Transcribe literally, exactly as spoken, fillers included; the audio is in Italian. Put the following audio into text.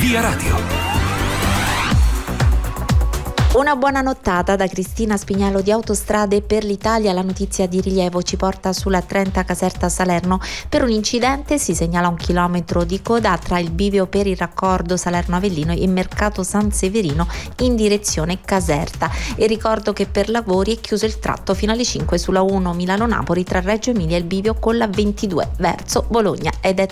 Via Radio. Una buona nottata da Cristina Spinello di Autostrade per l'Italia. La notizia di rilievo ci porta sulla Trenta Caserta Salerno. Per un incidente si segnala un chilometro di coda tra il bivio per il raccordo Salerno Avellino e Mercato San Severino in direzione Caserta. E ricordo che per lavori è chiuso il tratto fino alle cinque sulla uno Milano-Napoli tra Reggio Emilia e il bivio con la ventidue verso Bologna ed è